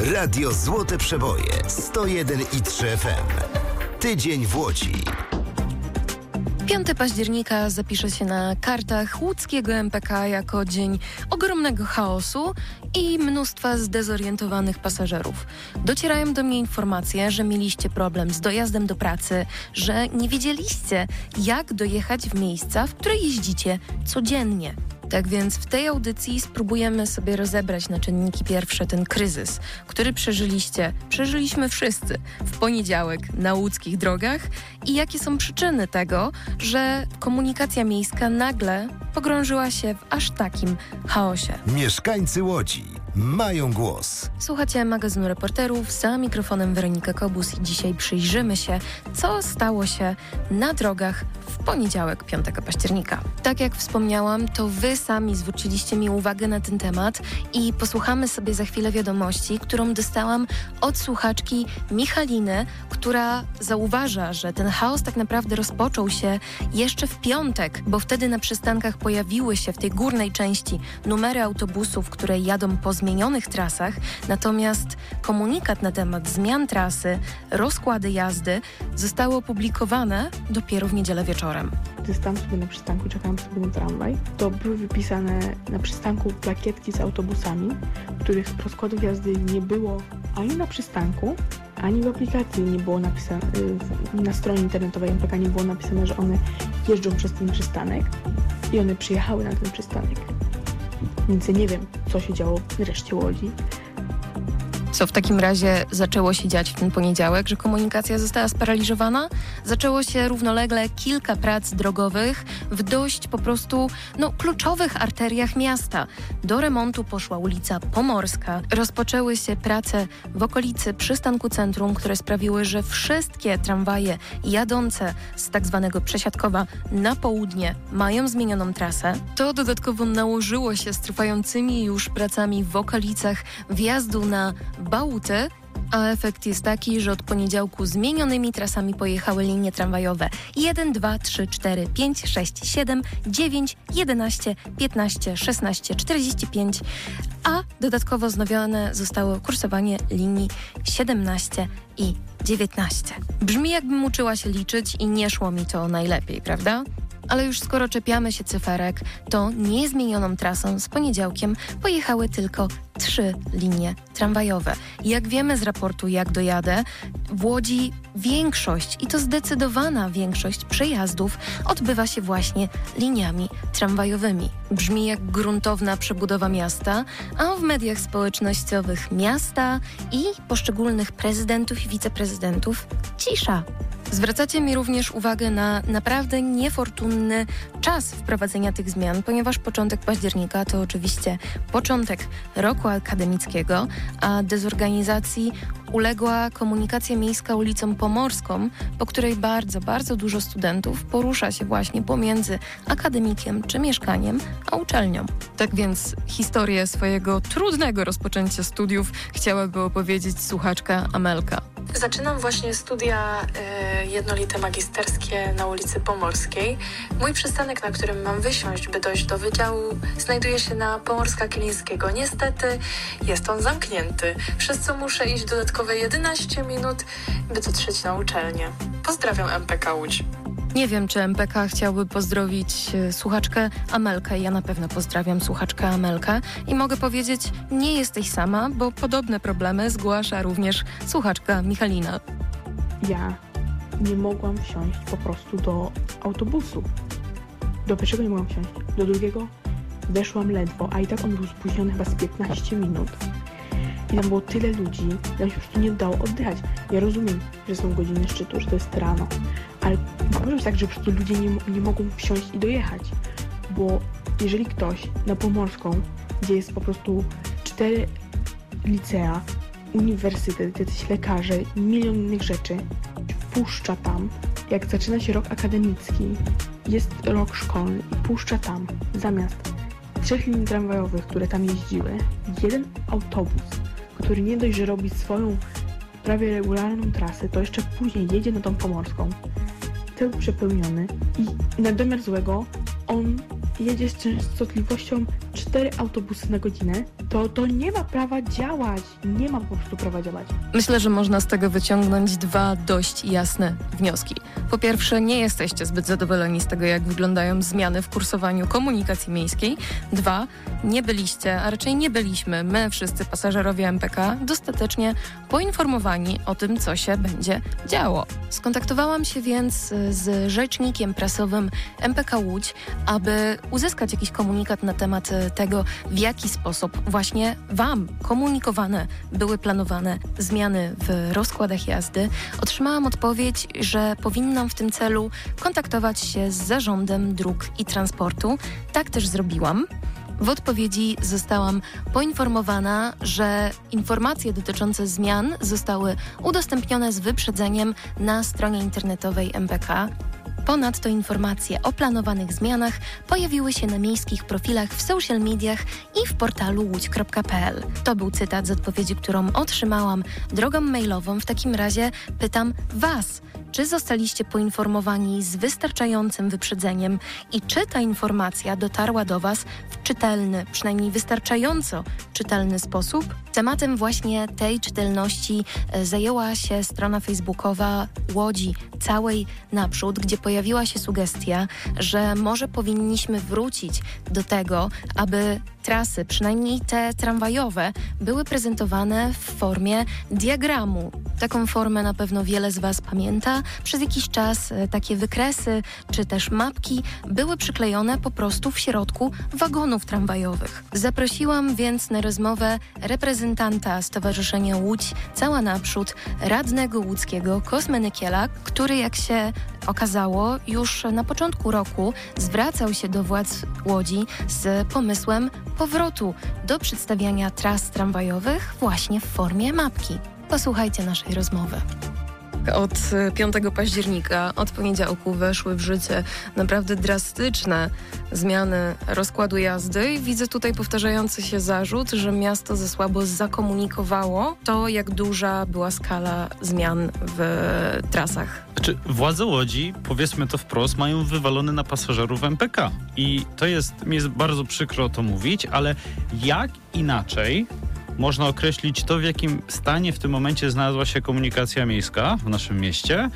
Radio Złote Przeboje 101,3 FM. Tydzień w Łodzi. 5 października zapisze się na kartach łódzkiego MPK jako dzień ogromnego chaosu i mnóstwa zdezorientowanych pasażerów. Docierają do mnie informacje, że mieliście problem z dojazdem do pracy, że nie wiedzieliście, jak dojechać w miejsca, w które jeździcie codziennie. Tak więc w tej audycji spróbujemy sobie rozebrać na czynniki pierwsze ten kryzys, który przeżyliśmy wszyscy w poniedziałek na łódzkich drogach i jakie są przyczyny tego, że komunikacja miejska nagle pogrążyła się w aż takim chaosie. Mieszkańcy Łodzi mają głos. Słuchacie magazynu Reporterów, za mikrofonem Weronika Kobus i dzisiaj przyjrzymy się, co stało się na drogach w poniedziałek 5 października. Tak jak wspomniałam, to wy sami zwróciliście mi uwagę na ten temat i posłuchamy sobie za chwilę wiadomości, którą dostałam od słuchaczki Michaliny, która zauważa, że ten chaos tak naprawdę rozpoczął się jeszcze w piątek, bo wtedy na przystankach pojawiły się w tej górnej części numery autobusów, które jadą po zmienionych trasach, natomiast komunikat na temat zmian trasy, rozkłady jazdy zostały opublikowane dopiero w niedzielę wieczorem. Gdy stałam sobie na przystanku, czekałam sobie na tramwaj, to były wypisane na przystanku plakietki z autobusami, których rozkładów jazdy nie było ani na przystanku, ani w aplikacji nie było napisane, na stronie internetowej MPK nie było napisane, że one jeżdżą przez ten przystanek i one przyjechały na ten przystanek. Więc ja nie wiem, co się działo w reszcie Łodzi. Co w takim razie zaczęło się dziać w ten poniedziałek, że komunikacja została sparaliżowana? Zaczęło się równolegle kilka prac drogowych w dość po prostu kluczowych arteriach miasta. Do remontu poszła ulica Pomorska. Rozpoczęły się prace w okolicy przystanku centrum, które sprawiły, że wszystkie tramwaje jadące z tak zwanego Przesiadkowa na południe mają zmienioną trasę. To dodatkowo nałożyło się z trwającymi już pracami w okolicach wjazdu na Bałuty, a efekt jest taki, że od poniedziałku zmienionymi trasami pojechały linie tramwajowe 1, 2, 3, 4, 5, 6, 7, 9, 11, 15, 16, 45, a dodatkowo wznowione zostało kursowanie linii 17 i 19. Brzmi, jakbym uczyła się liczyć i nie szło mi to najlepiej, prawda? Ale już skoro czepiamy się cyferek, to niezmienioną trasą z poniedziałkiem pojechały tylko 3 linie tramwajowe. Jak wiemy z raportu Jak dojadę, w Łodzi większość, i to zdecydowana większość przejazdów odbywa się właśnie liniami tramwajowymi. Brzmi jak gruntowna przebudowa miasta, a w mediach społecznościowych miasta i poszczególnych prezydentów i wiceprezydentów cisza. Zwracacie mi również uwagę na naprawdę niefortunny czas wprowadzenia tych zmian, ponieważ początek października to oczywiście początek roku akademickiego, a dezorganizacji uległa komunikacja miejska ulicą Pomorską, po której bardzo, bardzo dużo studentów porusza się właśnie pomiędzy akademikiem czy mieszkaniem, a uczelnią. Tak więc historię swojego trudnego rozpoczęcia studiów chciałaby opowiedzieć słuchaczka Amelka. Zaczynam właśnie studia jednolite magisterskie na ulicy Pomorskiej. Mój przystanek, na którym mam wysiąść, by dojść do wydziału, znajduje się na Pomorska-Kilińskiego. Niestety jest on zamknięty, przez co muszę iść dodatkowe 11 minut, by dotrzeć na uczelnię. Pozdrawiam MPK Łódź. Nie wiem, czy MPK chciałby pozdrowić słuchaczkę Amelkę. Ja na pewno pozdrawiam słuchaczkę Amelkę i mogę powiedzieć, nie jesteś sama, bo podobne problemy zgłasza również słuchaczka Michalina. Ja nie mogłam wsiąść po prostu do autobusu. Do pierwszego nie mogłam wsiąść. Do drugiego weszłam ledwo, a i tak on był spóźniony chyba z 15 minut. I tam było tyle ludzi, że mi się po prostu nie dało oddychać. Ja rozumiem, że są godziny szczytu, że to jest rano, ale nie może być tak, że po prostu ludzie nie mogą wsiąść i dojechać. Bo jeżeli ktoś na Pomorską, gdzie jest po prostu 4 licea, uniwersytet, jacyś lekarze i milion innych rzeczy, wpuszcza tam, jak zaczyna się rok akademicki, jest rok szkolny i puszcza tam zamiast 3 linii tramwajowych, które tam jeździły, jeden autobus, który nie dość, że robi swoją prawie regularną trasę, to jeszcze później jedzie na tą Pomorską, cały przepełniony i na domiar złego on jedzie z częstotliwością 4 autobusy na godzinę To nie ma prawa działać. Nie ma po prostu prawa działać. Myślę, że można z tego wyciągnąć 2 dość jasne wnioski. Po pierwsze, nie jesteście zbyt zadowoleni z tego, jak wyglądają zmiany w kursowaniu komunikacji miejskiej. 2, nie byliście, a raczej nie byliśmy, my wszyscy pasażerowie MPK, dostatecznie poinformowani o tym, co się będzie działo. Skontaktowałam się więc z rzecznikiem prasowym MPK Łódź, aby uzyskać jakiś komunikat na temat tego, w jaki sposób właśnie Wam komunikowane były planowane zmiany w rozkładach jazdy. Otrzymałam odpowiedź, że powinnam w tym celu kontaktować się z Zarządem Dróg i Transportu. Tak też zrobiłam. W odpowiedzi zostałam poinformowana, że informacje dotyczące zmian zostały udostępnione z wyprzedzeniem na stronie internetowej MPK. Ponadto informacje o planowanych zmianach pojawiły się na miejskich profilach w social mediach i w portalu łódź.pl. To był cytat z odpowiedzi, którą otrzymałam drogą mailową. W takim razie pytam Was, czy zostaliście poinformowani z wystarczającym wyprzedzeniem i czy ta informacja dotarła do Was w czytelny, przynajmniej wystarczająco czytelny sposób? Tematem właśnie tej czytelności zajęła się strona facebookowa Łodzi Całej Naprzód, gdzie pojawiła się sugestia, że może powinniśmy wrócić do tego, aby trasy, przynajmniej te tramwajowe, były prezentowane w formie diagramu. Taką formę na pewno wiele z Was pamięta. Przez jakiś czas takie wykresy czy też mapki były przyklejone po prostu w środku wagonów tramwajowych. Zaprosiłam więc na rozmowę reprezentanta Stowarzyszenia Łódź Cała Naprzód, radnego łódzkiego Kosmę Nykiela, który, jak się okazało, już na początku roku zwracał się do władz Łodzi z pomysłem powrotu do przedstawiania tras tramwajowych właśnie w formie mapki. Posłuchajcie naszej rozmowy. Od 5 października, od poniedziałku weszły w życie naprawdę drastyczne zmiany rozkładu jazdy i widzę tutaj powtarzający się zarzut, że miasto za słabo zakomunikowało to, jak duża była skala zmian w trasach. Znaczy, władze Łodzi, powiedzmy to wprost, mają wywalone na pasażerów MPK. I to mi jest bardzo przykro to mówić, ale jak inaczej można określić to, w jakim stanie w tym momencie znalazła się komunikacja miejska w naszym mieście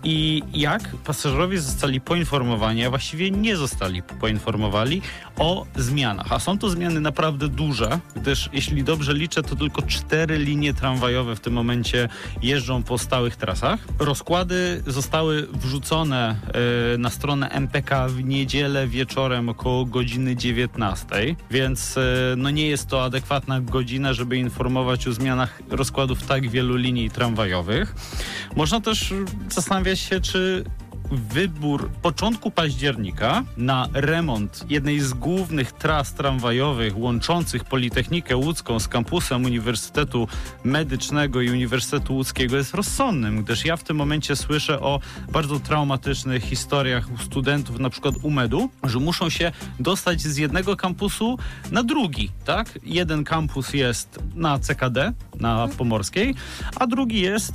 i jak pasażerowie zostali poinformowani, a właściwie nie zostali poinformowani o zmianach. A są to zmiany naprawdę duże, gdyż jeśli dobrze liczę, to tylko 4 linie tramwajowe w tym momencie jeżdżą po stałych trasach. Rozkłady zostały wrzucone na stronę MPK w niedzielę wieczorem około godziny 19, więc nie jest to adekwatna godzina, żeby informować o zmianach rozkładów tak wielu linii tramwajowych. Można też zastanawiać się, czy wybór początku października na remont jednej z głównych tras tramwajowych łączących Politechnikę Łódzką z kampusem Uniwersytetu Medycznego i Uniwersytetu Łódzkiego jest rozsądnym, gdyż ja w tym momencie słyszę o bardzo traumatycznych historiach u studentów, na przykład UMED-u, że muszą się dostać z jednego kampusu na drugi, tak? Jeden kampus jest na CKD, na Pomorskiej, a drugi jest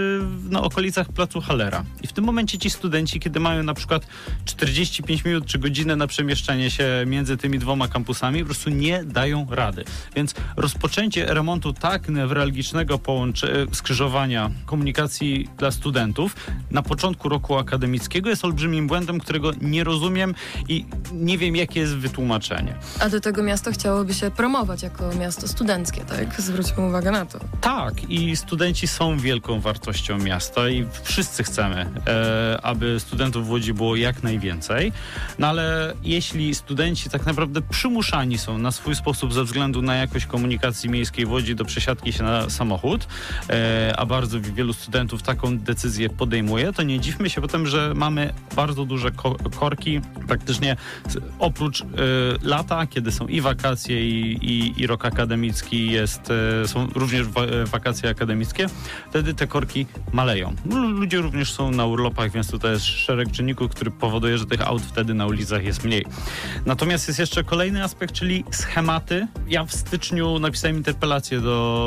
na okolicach Placu Hallera. I w tym momencie ci studenci, kiedy mają na przykład 45 minut czy godzinę na przemieszczenie się między tymi 2 kampusami, po prostu nie dają rady. Więc rozpoczęcie remontu tak newralgicznego skrzyżowania komunikacji dla studentów na początku roku akademickiego jest olbrzymim błędem, którego nie rozumiem i nie wiem, jakie jest wytłumaczenie. A do tego miasto chciałoby się promować jako miasto studenckie, tak? Zwróćmy uwagę na to. Tak, i studenci są wielką wartością miasta i wszyscy chcemy, aby studentów w Łodzi było jak najwięcej. No ale jeśli studenci tak naprawdę przymuszani są na swój sposób ze względu na jakość komunikacji miejskiej w Łodzi do przesiadki się na samochód, a bardzo wielu studentów taką decyzję podejmuje, to nie dziwmy się potem, że mamy bardzo duże korki praktycznie oprócz lata, kiedy są i wakacje i rok akademicki są również wakacje akademickie, wtedy te korki maleją. Ludzie również są na urlopach, więc tutaj jest szereg czynników, który powoduje, że tych aut wtedy na ulicach jest mniej. Natomiast jest jeszcze kolejny aspekt, czyli schematy. Ja w styczniu napisałem interpelację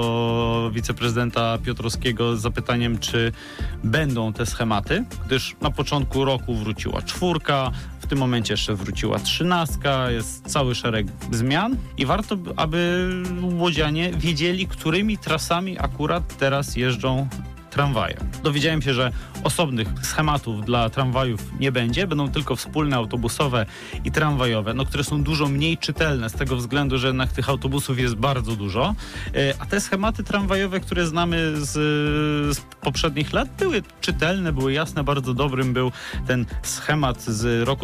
do wiceprezydenta Piotrowskiego z zapytaniem, czy będą te schematy, gdyż na początku roku wróciła 4, w tym momencie jeszcze wróciła 13, jest cały szereg zmian i warto, aby łodzianie wiedzieli, którymi trasami akurat teraz jeżdżą tramwaje. Dowiedziałem się, że osobnych schematów dla tramwajów nie będzie, będą tylko wspólne autobusowe i tramwajowe, które są dużo mniej czytelne z tego względu, że jednak tych autobusów jest bardzo dużo, a te schematy tramwajowe, które znamy z poprzednich lat, były czytelne, były jasne. Bardzo dobrym był ten schemat z roku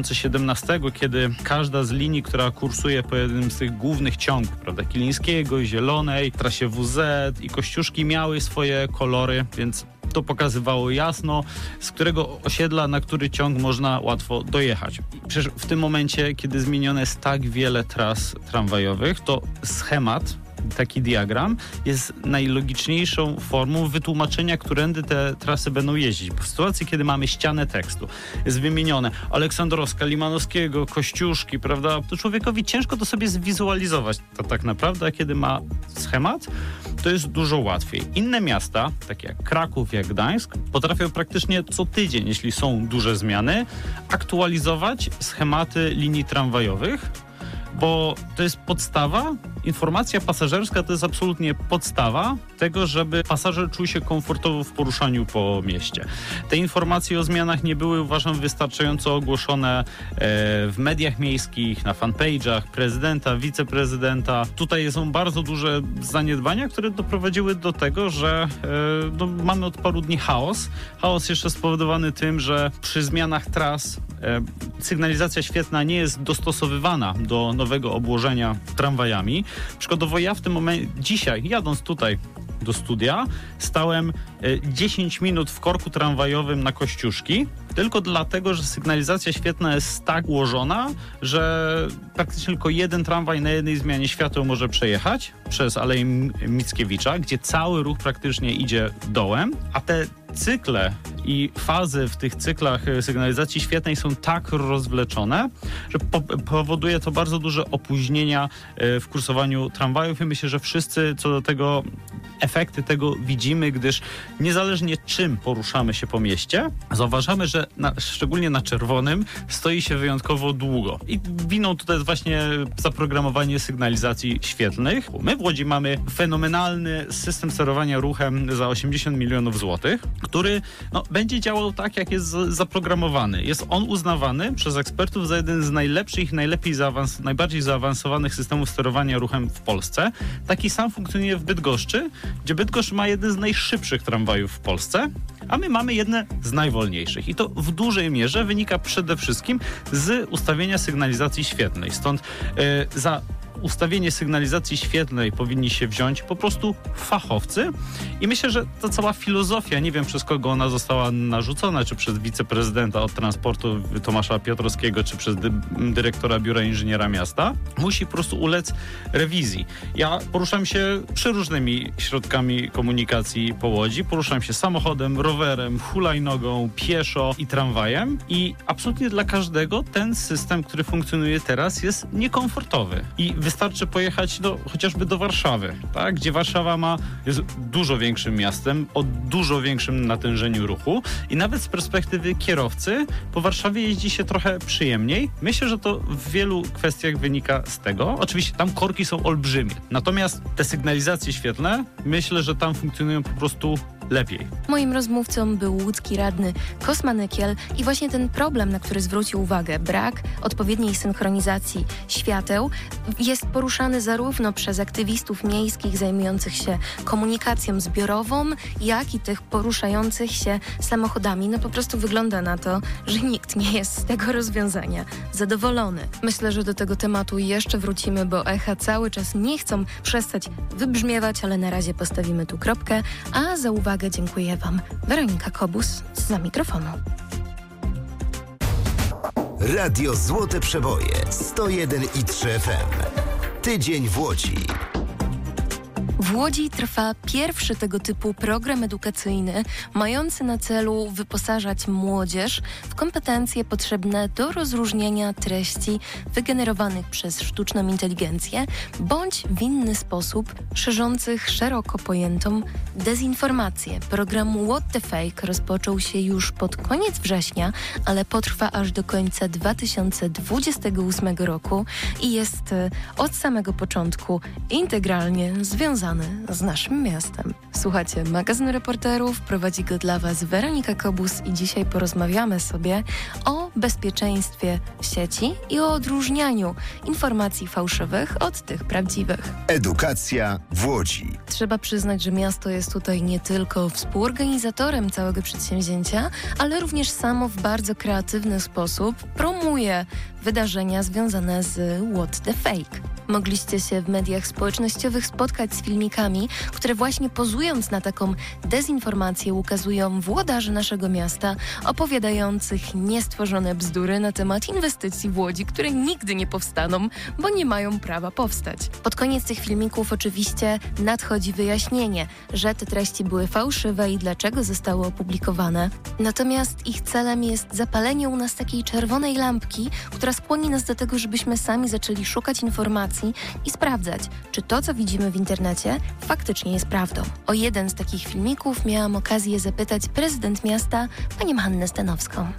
2017, kiedy każda z linii, która kursuje po jednym z tych głównych ciągów, prawda, Kilińskiego, Zielonej, trasie WZ i Kościuszki, miały swoje kolory, więc to pokazywało jasno, z którego osiedla, na który ciąg można łatwo dojechać. Przecież w tym momencie, kiedy zmienione jest tak wiele tras tramwajowych, to schemat, taki diagram, jest najlogiczniejszą formą wytłumaczenia, którędy te trasy będą jeździć. Bo w sytuacji, kiedy mamy ścianę tekstu, jest wymienione Aleksandrowska, Limanowskiego, Kościuszki, prawda, to człowiekowi ciężko to sobie zwizualizować to tak naprawdę, a kiedy ma schemat, to jest dużo łatwiej. Inne miasta, takie jak Kraków, jak Gdańsk, potrafią praktycznie co tydzień, jeśli są duże zmiany, aktualizować schematy linii tramwajowych, bo to jest podstawa, informacja pasażerska to jest absolutnie podstawa tego, żeby pasażer czuł się komfortowo w poruszaniu po mieście. Te informacje o zmianach nie były, uważam, wystarczająco ogłoszone w mediach miejskich, na fanpage'ach prezydenta, wiceprezydenta. Tutaj są bardzo duże zaniedbania, które doprowadziły do tego, że mamy od paru dni chaos. Chaos jeszcze spowodowany tym, że przy zmianach tras sygnalizacja świetlna nie jest dostosowywana do nowego obłożenia tramwajami. Przykładowo ja w tym momencie, dzisiaj jadąc tutaj do studia, stałem 10 minut w korku tramwajowym na Kościuszki, tylko dlatego, że sygnalizacja świetlna jest tak ułożona, że praktycznie tylko jeden tramwaj na jednej zmianie świateł może przejechać przez Aleję Mickiewicza, gdzie cały ruch praktycznie idzie dołem, a te cykle i fazy w tych cyklach sygnalizacji świetlnej są tak rozwleczone, że powoduje to bardzo duże opóźnienia w kursowaniu tramwajów i myślę, że wszyscy co do tego efekty tego widzimy, gdyż niezależnie czym poruszamy się po mieście, zauważamy, że szczególnie na czerwonym stoi się wyjątkowo długo. I winą tutaj jest właśnie zaprogramowanie sygnalizacji świetlnych. My w Łodzi mamy fenomenalny system sterowania ruchem za 80 milionów złotych, który będzie działał tak, jak jest zaprogramowany. Jest on uznawany przez ekspertów za jeden z najlepszych, najbardziej zaawansowanych systemów sterowania ruchem w Polsce. Taki sam funkcjonuje w Bydgoszczy, gdzie Bydgoszcz ma jeden z najszybszych tramwajów w Polsce, a my mamy jedne z najwolniejszych. I to w dużej mierze wynika przede wszystkim z ustawienia sygnalizacji świetlnej. Stąd za ustawienie sygnalizacji świetlnej powinni się wziąć po prostu fachowcy i myślę, że ta cała filozofia, nie wiem przez kogo ona została narzucona, czy przez wiceprezydenta od transportu Tomasza Piotrowskiego, czy przez dyrektora Biura Inżyniera Miasta, musi po prostu ulec rewizji. Ja poruszam się przeróżnymi środkami komunikacji po Łodzi, poruszam się samochodem, rowerem, hulajnogą, pieszo i tramwajem i absolutnie dla każdego ten system, który funkcjonuje teraz, jest niekomfortowy. I wystarczy pojechać chociażby do Warszawy, tak? Gdzie Warszawa jest dużo większym miastem, o dużo większym natężeniu ruchu i nawet z perspektywy kierowcy po Warszawie jeździ się trochę przyjemniej. Myślę, że to w wielu kwestiach wynika z tego. Oczywiście tam korki są olbrzymie, natomiast te sygnalizacje świetlne, myślę, że tam funkcjonują po prostu lepiej. Moim rozmówcą był łódzki radny Kosma Nykiel i właśnie ten problem, na który zwrócił uwagę, brak odpowiedniej synchronizacji świateł, jest poruszany zarówno przez aktywistów miejskich zajmujących się komunikacją zbiorową, jak i tych poruszających się samochodami. Po prostu wygląda na to, że nikt nie jest z tego rozwiązania zadowolony. Myślę, że do tego tematu jeszcze wrócimy, bo echa cały czas nie chcą przestać wybrzmiewać, ale na razie postawimy tu kropkę, a za uwagę dziękuję Wam Weronika Kobus za mikrofonu. Radio Złote Przeboje 101,3 FM. Tydzień w Łodzi. W Łodzi trwa pierwszy tego typu program edukacyjny, mający na celu wyposażać młodzież w kompetencje potrzebne do rozróżniania treści wygenerowanych przez sztuczną inteligencję bądź w inny sposób szerzących szeroko pojętą dezinformację. Program What the Fake rozpoczął się już pod koniec września, ale potrwa aż do końca 2028 roku i jest od samego początku integralnie związany z naszym miastem. Słuchacie magazynu reporterów, prowadzi go dla Was Weronika Kobus i dzisiaj porozmawiamy sobie o bezpieczeństwie sieci i o odróżnianiu informacji fałszywych od tych prawdziwych. Edukacja w Łodzi. Trzeba przyznać, że miasto jest tutaj nie tylko współorganizatorem całego przedsięwzięcia, ale również samo w bardzo kreatywny sposób promuje wydarzenia związane z What the Fake. Mogliście się w mediach społecznościowych spotkać z filmikami, które właśnie pozując na taką dezinformację ukazują włodarzy naszego miasta opowiadających niestworzone bzdury na temat inwestycji w Łodzi, które nigdy nie powstaną, bo nie mają prawa powstać. Pod koniec tych filmików oczywiście nadchodzi wyjaśnienie, że te treści były fałszywe i dlaczego zostały opublikowane. Natomiast ich celem jest zapalenie u nas takiej czerwonej lampki, która skłoni nas do tego, żebyśmy sami zaczęli szukać informacji i sprawdzać, czy to, co widzimy w internecie, faktycznie jest prawdą. O jeden z takich filmików miałam okazję zapytać prezydent miasta, panią Hannę Stanowską.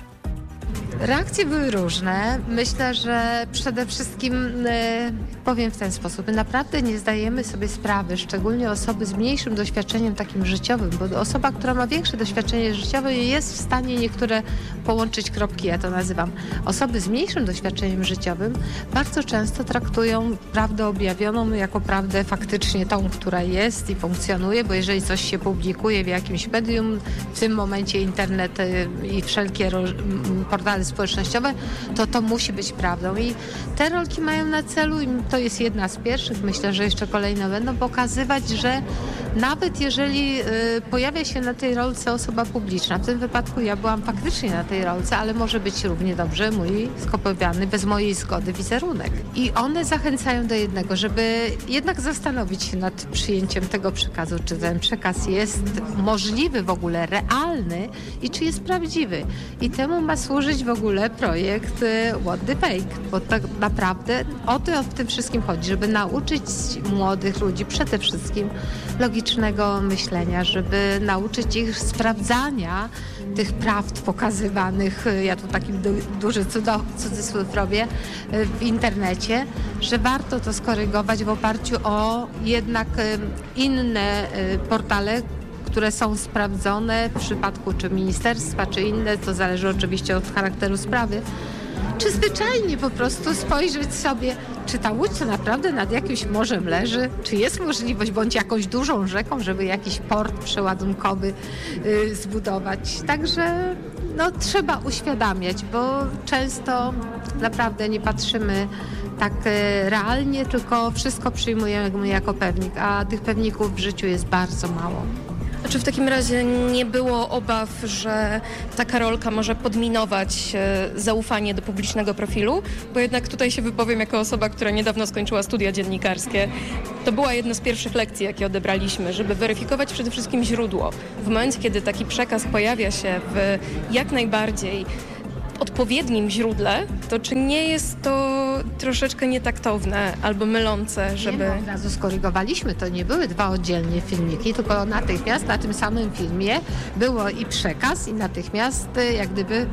Reakcje były różne. Myślę, że przede wszystkim powiem w ten sposób. My naprawdę nie zdajemy sobie sprawy, szczególnie osoby z mniejszym doświadczeniem takim życiowym, bo osoba, która ma większe doświadczenie życiowe jest w stanie niektóre połączyć kropki, ja to nazywam. Osoby z mniejszym doświadczeniem życiowym bardzo często traktują prawdę objawioną jako prawdę faktycznie tą, która jest i funkcjonuje, bo jeżeli coś się publikuje w jakimś medium, w tym momencie internet i wszelkie portale społecznościowe, to musi być prawdą. I te rolki mają na celu, i to jest jedna z pierwszych, myślę, że jeszcze kolejne będą pokazywać, że nawet jeżeli pojawia się na tej rolce osoba publiczna, w tym wypadku ja byłam faktycznie na tej rolce, ale może być równie dobrze mój skopiowany bez mojej zgody wizerunek. I one zachęcają do jednego, żeby jednak zastanowić się nad przyjęciem tego przekazu, czy ten przekaz jest możliwy w ogóle, realny i czy jest prawdziwy. I temu ma służyć w ogóle projekt What the Fake, bo tak naprawdę o to w tym wszystkim chodzi, żeby nauczyć młodych ludzi przede wszystkim logicznego myślenia, żeby nauczyć ich sprawdzania tych prawd pokazywanych, ja tu taki duży cudzysłów robię, w internecie, że warto to skorygować w oparciu o jednak inne portale, które są sprawdzone w przypadku czy ministerstwa, czy inne, to zależy oczywiście od charakteru sprawy, czy zwyczajnie po prostu spojrzeć sobie, czy ta Łódź to naprawdę nad jakimś morzem leży, czy jest możliwość, bądź jakąś dużą rzeką, żeby jakiś port przeładunkowy zbudować. Także trzeba uświadamiać, bo często naprawdę nie patrzymy tak realnie, tylko wszystko przyjmujemy jako pewnik, a tych pewników w życiu jest bardzo mało. Czy w takim razie nie było obaw, że ta Karolka może podminować zaufanie do publicznego profilu? Bo jednak tutaj się wypowiem jako osoba, która niedawno skończyła studia dziennikarskie. To była jedna z pierwszych lekcji, jakie odebraliśmy, żeby weryfikować przede wszystkim źródło. W momencie, kiedy taki przekaz pojawia się w jak najbardziej odpowiednim źródle, to czy nie jest to troszeczkę nietaktowne albo mylące, żeby... Nie, od razu skorygowaliśmy, to nie były dwa oddzielnie filmiki, tylko natychmiast na tym samym filmie było i przekaz, i natychmiast jak gdyby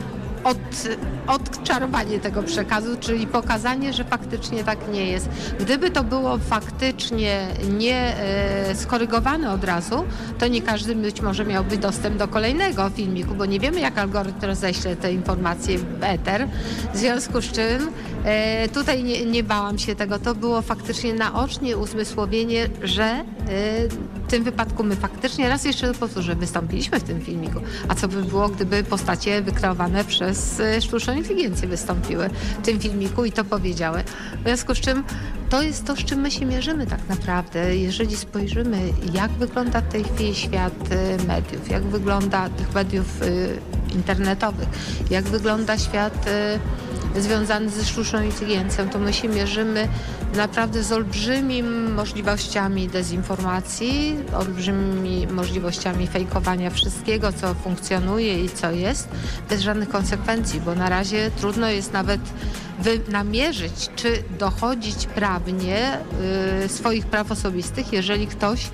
odczarowanie tego przekazu, czyli pokazanie, że faktycznie tak nie jest. Gdyby to było faktycznie nie skorygowane od razu, to nie każdy być może miałby dostęp do kolejnego filmiku, bo nie wiemy, jak algorytm roześle te informacje w eter. W związku z czym tutaj nie bałam się tego. To było faktycznie naocznie uzmysłowienie, że w tym wypadku my faktycznie, raz jeszcze powtórzę, wystąpiliśmy w tym filmiku. A co by było, gdyby postacie wykreowane przez sztuczną inteligencję wystąpiły w tym filmiku i to powiedziały. W związku z czym to jest to, z czym my się mierzymy tak naprawdę. Jeżeli spojrzymy, jak wygląda w tej chwili świat mediów, jak wygląda tych mediów internetowych, jak wygląda świat związany ze sztuczną inteligencją, to my się mierzymy naprawdę z olbrzymimi możliwościami dezinformacji, olbrzymimi możliwościami fejkowania wszystkiego, co funkcjonuje i co jest, bez żadnych konsekwencji, bo na razie trudno jest nawet namierzyć, czy dochodzić prawnie swoich praw osobistych, jeżeli ktoś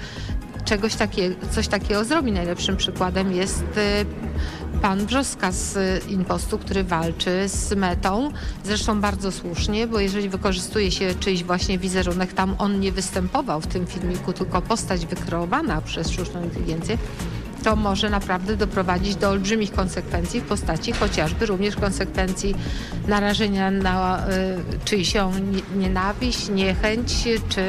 coś takiego zrobi. Najlepszym przykładem jest pan Brzoska z Impostu, który walczy z Metą. Zresztą bardzo słusznie, bo jeżeli wykorzystuje się czyjś właśnie wizerunek, tam on nie występował w tym filmiku, tylko postać wykreowana przez sztuczną inteligencję, to może naprawdę doprowadzić do olbrzymich konsekwencji w postaci chociażby również konsekwencji narażenia na czyjś nienawiść, niechęć czy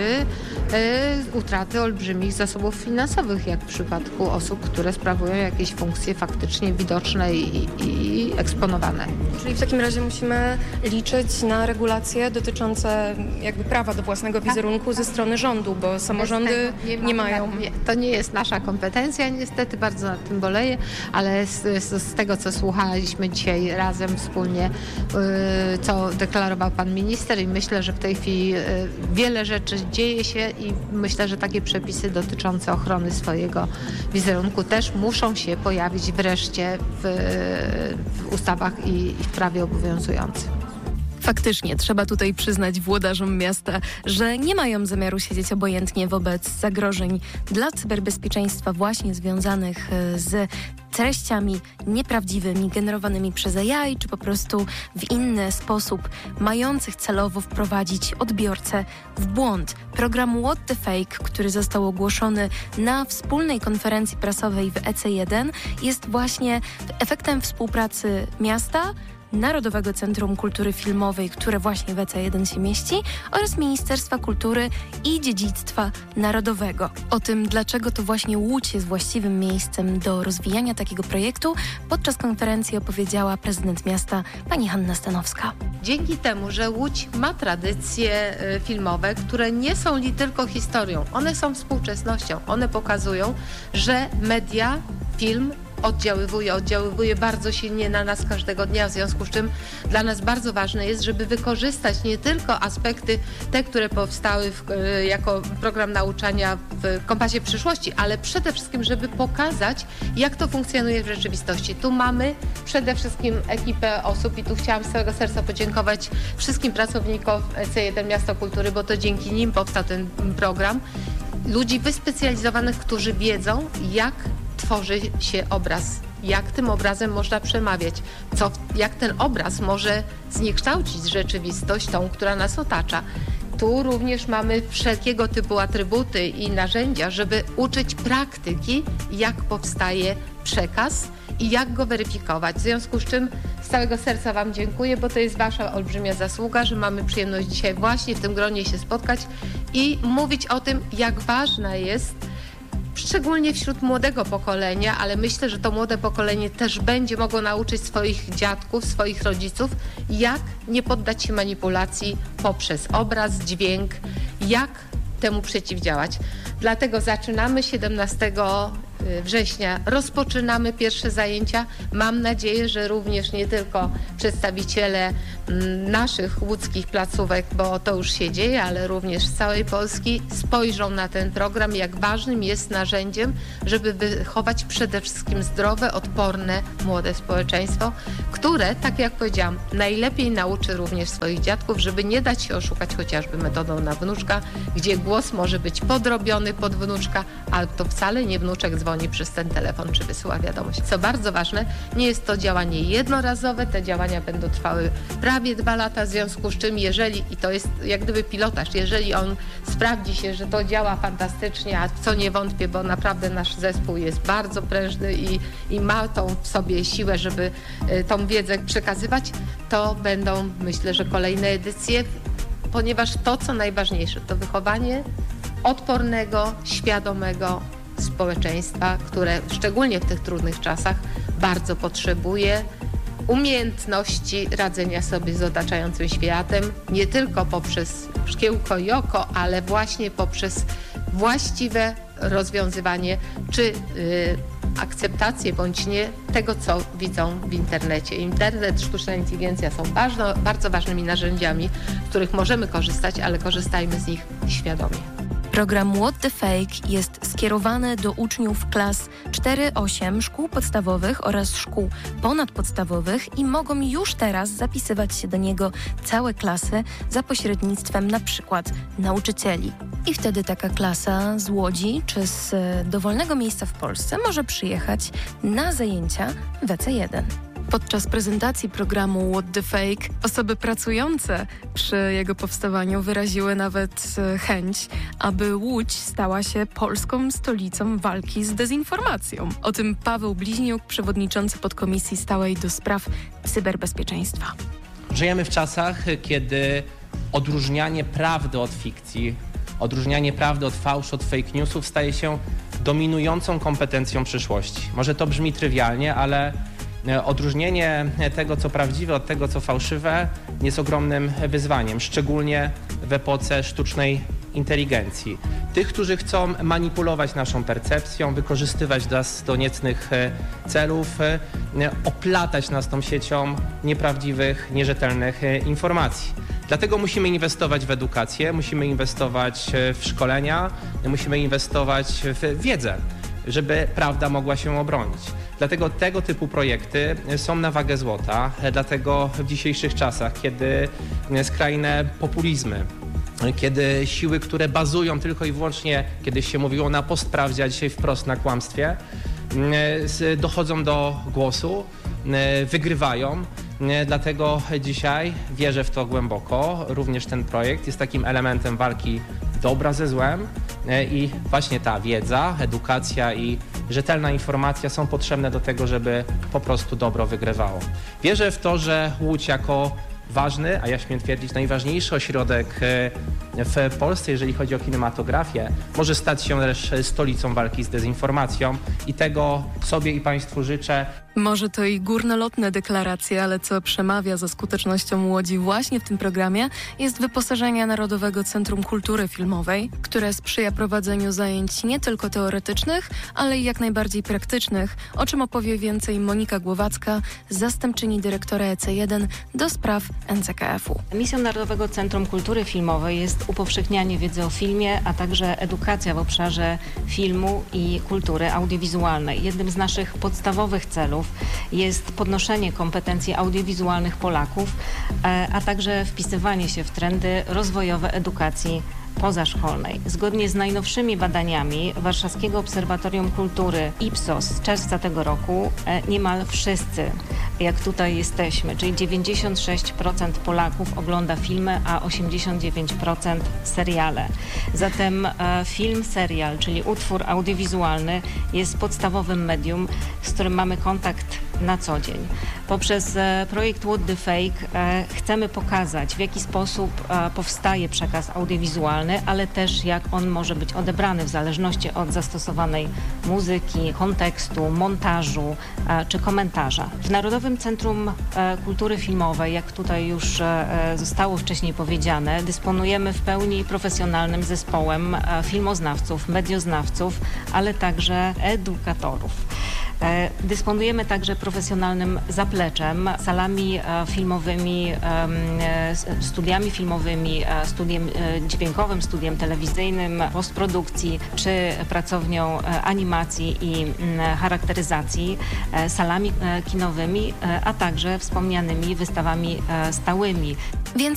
utraty olbrzymich zasobów finansowych, jak w przypadku osób, które sprawują jakieś funkcje faktycznie widoczne i eksponowane. Czyli w takim razie musimy liczyć na regulacje dotyczące jakby prawa do własnego wizerunku ze strony rządu, bo samorządy nie mają. To nie jest nasza kompetencja, niestety bardzo nad tym boleję, ale z tego, co słuchaliśmy dzisiaj razem wspólnie, co deklarował pan minister i myślę, że w tej chwili wiele rzeczy dzieje się i myślę, że takie przepisy dotyczące ochrony swojego wizerunku też muszą się pojawić wreszcie w ustawach i w prawie obowiązującym. Faktycznie, trzeba tutaj przyznać włodarzom miasta, że nie mają zamiaru siedzieć obojętnie wobec zagrożeń dla cyberbezpieczeństwa właśnie związanych z treściami nieprawdziwymi, generowanymi przez AI, czy po prostu w inny sposób mających celowo wprowadzić odbiorcę w błąd. Program What the Fake, który został ogłoszony na wspólnej konferencji prasowej w EC1, jest właśnie efektem współpracy miasta, Narodowego Centrum Kultury Filmowej, które właśnie w EC1 się mieści, oraz Ministerstwa Kultury i Dziedzictwa Narodowego. O tym, dlaczego to właśnie Łódź jest właściwym miejscem do rozwijania takiego projektu, podczas konferencji opowiedziała prezydent miasta pani Hanna Stanowska. Dzięki temu, że Łódź ma tradycje filmowe, które nie są tylko historią, one są współczesnością. One pokazują, że media, film oddziaływuje bardzo silnie na nas każdego dnia, w związku z czym dla nas bardzo ważne jest, żeby wykorzystać nie tylko aspekty te, które powstały jako program nauczania w Kompasie Przyszłości, ale przede wszystkim, żeby pokazać, jak to funkcjonuje w rzeczywistości. Tu mamy przede wszystkim ekipę osób i tu chciałam z całego serca podziękować wszystkim pracownikom C1 Miasto Kultury, bo to dzięki nim powstał ten program. Ludzi wyspecjalizowanych, którzy wiedzą, jak tworzy się obraz, jak tym obrazem można przemawiać, jak ten obraz może zniekształcić rzeczywistość, tą, która nas otacza. Tu również mamy wszelkiego typu atrybuty i narzędzia, żeby uczyć praktyki, jak powstaje przekaz i jak go weryfikować. W związku z czym z całego serca Wam dziękuję, bo to jest Wasza olbrzymia zasługa, że mamy przyjemność dzisiaj właśnie w tym gronie się spotkać i mówić o tym, jak ważna jest szczególnie wśród młodego pokolenia, ale myślę, że to młode pokolenie też będzie mogło nauczyć swoich dziadków, swoich rodziców, jak nie poddać się manipulacji poprzez obraz, dźwięk, jak temu przeciwdziałać. Dlatego zaczynamy 17 września, rozpoczynamy pierwsze zajęcia. Mam nadzieję, że również nie tylko przedstawiciele naszych łódzkich placówek, bo to już się dzieje, ale również z całej Polski spojrzą na ten program, jak ważnym jest narzędziem, żeby wychować przede wszystkim zdrowe, odporne, młode społeczeństwo, które, tak jak powiedziałam, najlepiej nauczy również swoich dziadków, żeby nie dać się oszukać chociażby metodą na wnuczka, gdzie głos może być podrobiony pod wnuczka, ale to wcale nie wnuczek dzwoni przez ten telefon czy wysyła wiadomość. Co bardzo ważne, nie jest to działanie jednorazowe, te działania będą trwały prawie 2 lata, w związku z czym jeżeli, i to jest jak gdyby pilotaż, jeżeli on sprawdzi się, że to działa fantastycznie, a co nie wątpię, bo naprawdę nasz zespół jest bardzo prężny i ma tą w sobie siłę, żeby tą wiedzę przekazywać, to będą, myślę, że kolejne edycje, ponieważ to, co najważniejsze, to wychowanie odpornego, świadomego społeczeństwa, które szczególnie w tych trudnych czasach bardzo potrzebuje umiejętności radzenia sobie z otaczającym światem, nie tylko poprzez szkiełko i oko, ale właśnie poprzez właściwe rozwiązywanie czy akceptację bądź nie tego, co widzą w internecie. Internet, sztuczna inteligencja są bardzo ważnymi narzędziami, z których możemy korzystać, ale korzystajmy z nich świadomie. Program What the Fake jest skierowany do uczniów klas 4-8 szkół podstawowych oraz szkół ponadpodstawowych i mogą już teraz zapisywać się do niego całe klasy za pośrednictwem na przykład nauczycieli. I wtedy taka klasa z Łodzi czy z dowolnego miejsca w Polsce może przyjechać na zajęcia w EC1. Podczas prezentacji programu What the Fake osoby pracujące przy jego powstawaniu wyraziły nawet chęć, aby Łódź stała się polską stolicą walki z dezinformacją. O tym Paweł Bliźniuk, przewodniczący podkomisji stałej do spraw cyberbezpieczeństwa. Żyjemy w czasach, kiedy odróżnianie prawdy od fikcji, odróżnianie prawdy od fałszu, od fake newsów staje się dominującą kompetencją przyszłości. Może to brzmi trywialnie, ale odróżnienie tego, co prawdziwe, od tego, co fałszywe, jest ogromnym wyzwaniem, szczególnie w epoce sztucznej inteligencji. Tych, którzy chcą manipulować naszą percepcją, wykorzystywać nas do niecnych celów, oplatać nas tą siecią nieprawdziwych, nierzetelnych informacji. Dlatego musimy inwestować w edukację, musimy inwestować w szkolenia, musimy inwestować w wiedzę, żeby prawda mogła się obronić. Dlatego tego typu projekty są na wagę złota, dlatego w dzisiejszych czasach, kiedy skrajne populizmy, kiedy siły, które bazują tylko i wyłącznie, kiedyś się mówiło na postprawdzie, a dzisiaj wprost na kłamstwie, dochodzą do głosu, wygrywają. Dlatego dzisiaj wierzę w to głęboko. Również ten projekt jest takim elementem walki dobra ze złem i właśnie ta wiedza, edukacja i rzetelna informacja są potrzebne do tego, żeby po prostu dobro wygrywało. Wierzę w to, że Łódź jako ważny, a ja śmiem twierdzić najważniejszy ośrodek w Polsce, jeżeli chodzi o kinematografię, może stać się też stolicą walki z dezinformacją i tego sobie i Państwu życzę. Może to i górnolotne deklaracje, ale co przemawia za skutecznością Łodzi właśnie w tym programie jest wyposażenie Narodowego Centrum Kultury Filmowej, które sprzyja prowadzeniu zajęć nie tylko teoretycznych, ale i jak najbardziej praktycznych, o czym opowie więcej Monika Głowacka, zastępczyni dyrektora EC1 do spraw NCKF-u. Misją Narodowego Centrum Kultury Filmowej jest upowszechnianie wiedzy o filmie, a także edukacja w obszarze filmu i kultury audiowizualnej. Jednym z naszych podstawowych celów jest podnoszenie kompetencji audiowizualnych Polaków, a także wpisywanie się w trendy rozwojowe edukacji pozaszkolnej. Zgodnie z najnowszymi badaniami Warszawskiego Obserwatorium Kultury Ipsos z czerwca tego roku niemal wszyscy, jak tutaj jesteśmy, czyli 96% Polaków ogląda filmy, a 89% seriale. Zatem film, serial, czyli utwór audiowizualny jest podstawowym medium, z którym mamy kontakt na co dzień. Poprzez projekt What the Fake chcemy pokazać, w jaki sposób powstaje przekaz audiowizualny, ale też jak on może być odebrany w zależności od zastosowanej muzyki, kontekstu, montażu czy komentarza. W Narodowym Centrum Kultury Filmowej, jak tutaj już zostało wcześniej powiedziane, dysponujemy w pełni profesjonalnym zespołem filmoznawców, medioznawców, ale także edukatorów. Dysponujemy także profesjonalnym zapleczem, salami filmowymi, studiami filmowymi, studiem dźwiękowym, studiem telewizyjnym, postprodukcji czy pracownią animacji i charakteryzacji, salami kinowymi, a także wspomnianymi wystawami stałymi. Więc